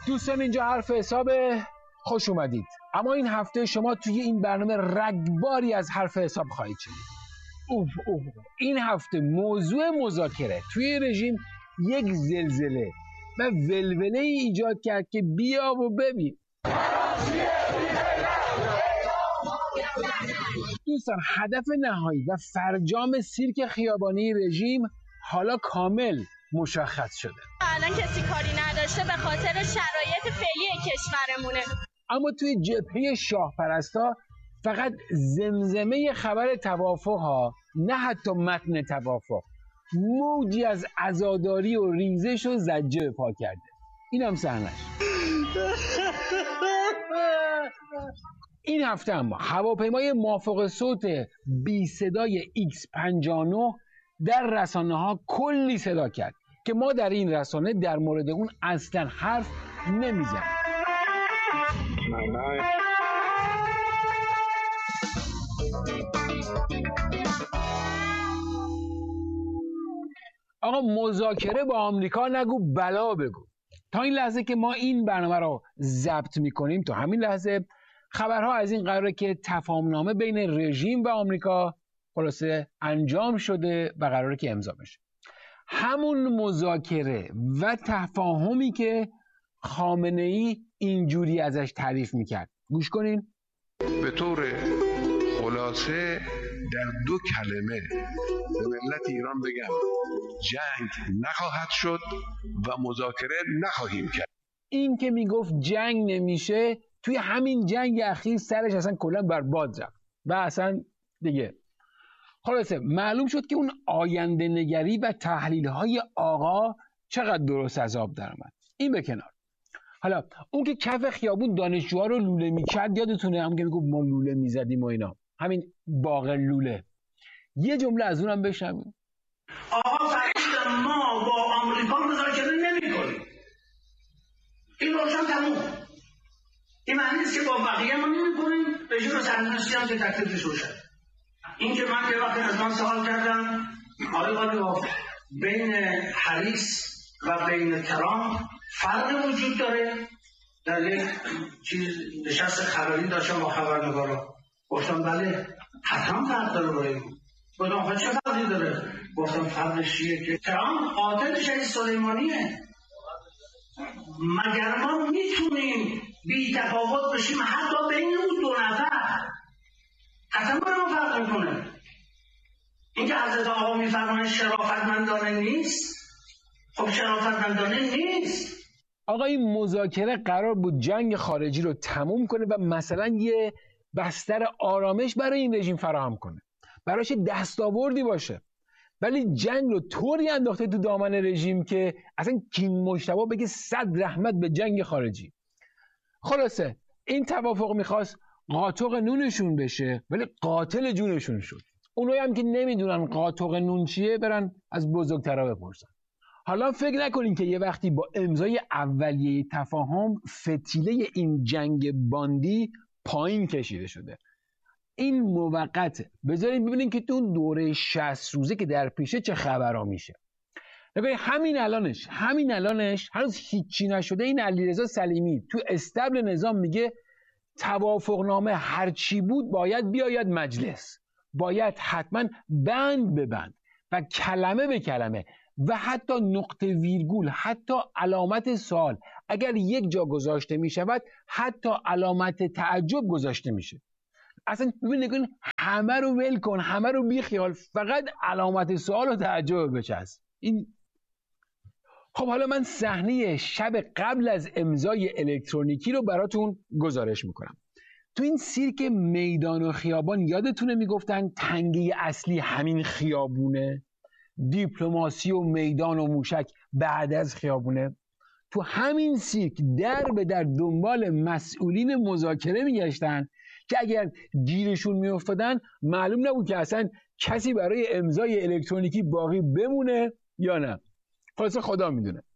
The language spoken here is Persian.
دوستان اینجا حرف حساب، خوش اومدید. اما این هفته شما توی این برنامه رگباری از حرف حساب خواهید شنید. این هفته موضوع مذاکره توی رژیم یک زلزله و ولوله ای ایجاد کرد که بیا و ببین. دوستان هدف نهایی و فرجام سیرک خیابانی رژیم حالا کامل مشخص شده. الان کسی کاری نداشته به خاطر شرایط فعلی کشورمونه. اما توی جبهه شاه پرستا فقط زمزمه خبر توافق ها، نه حتی متن توافق، موجی از عزاداری و ریزش و زجه به پا کرده. این هم صحنه‌اش. این هفته اما هواپیمای مافوق صوت بی صدای X-59 در رسانه ها کلی صدا کرد که ما در این رسانه در مورد اون اصلا حرف نمیزنیم. آقا مذاکره با آمریکا نگو بلا بگو. تا این لحظه که ما این برنامه رو ضبط میکنیم، تا همین لحظه خبرها از این قراره که تفاهمنامه بین رژیم و آمریکا خلاصه انجام شده و قراره که امضا بشه. همون مذاکره و تفاهمی که خامنه‌ای اینجوری ازش تعریف میکرد. گوش کنین. به طور خلاصه در 2 کلمه به ملت ایران بگم جنگ نخواهد شد و مذاکره نخواهیم کرد. این که میگفت جنگ نمیشه، توی همین جنگ اخیر سرش اصلا کلا بر باد رفت و اصلا دیگه خلاصه معلوم شد که اون آینده نگری و تحلیل های آقا چقدر درست از آب در اومد. این به کنار. حالا اون که کف خیابون دانشجوها رو لوله میکرد، یادتونه؟ هم که میگفت ما لوله میزدیم و اینا، همین باقر لوله. یه جمله از اونم بشنویم. آقا فرشت ما با آمریکا مذاکره نمی‌کنیم. این روشن تموم. این معنی نیست که با بقیه ما نمی‌کنیم، رژیم رو سرنوشتی هم که تکلیفش روشن. این که من یه وقت از من سوال کردم آقای قالیباف بین هریس و بین ترامپ فرق وجود داره؟ در یک چیز نشست خبری داشتم با خبرنگارا، گفتم بله حتما فرق داره با این. گفتم چه فرقی داره؟ گفتم فرقش چیه که ترامپ قاتل شهید سلیمانیه. مگر ما میتونیم بی تفاوت بشیم حتی بین اون 2 نفر؟ حتما برای ما فرق میکنه. این که حضرت آقا میفرمایند شرافتمندانه نیست، خب شرافتمندانه نیست. آقا این مذاکره قرار بود جنگ خارجی رو تموم کنه و مثلا یه بستر آرامش برای این رژیم فراهم کنه، براش دستاوردی باشه، ولی جنگ رو طوری انداخته تو دامن رژیم که اصلا کینگ مجتبی بگه 100 رحمت به جنگ خارجی. خلاصه این توافق میخواست قاطق نونشون بشه، ولی قاتل جونشون شد. اونایی هم که نمیدونن قاطق نون چیه برن از بزرگترها بپرسن. حالا فکر نکنین که یه وقتی با امضای اولیه تفاهم فتیله این جنگ باندی پایین کشیده شده. این موقته. بذارین ببینین که تو اون دوره 60 روزه که در پیشه چه خبرها میشه. نگاه همین الانش هنوز هیچی نشده. این علیرضا سلیمی تو استبل نظام میگه توافقنامه هرچی بود باید بیاید مجلس، باید حتما بند به بند و کلمه به کلمه و حتی نقطه ویرگول، حتی علامت سوال اگر یک جا گذاشته می شود، حتی علامت تعجب گذاشته میشه. اصلا ببین همه رو ول کن، همه رو بی خیال، فقط علامت سوال و تعجب بچسب. این خب حالا من صحنه شب قبل از امضای الکترونیکی رو براتون گزارش میکنم. تو این سیرک میدان و خیابان یادتونه میگفتن تنگه اصلی همین خیابونه، دیپلماسی و میدان و موشک بعد از خیابونه. تو همین سیرک در به در دنبال مسئولین مذاکره میگشتن که اگر گیرشون میافتادن معلوم نبود که اصلا کسی برای امضای الکترونیکی باقی بمونه یا نه. خلاصه خدا میدونه.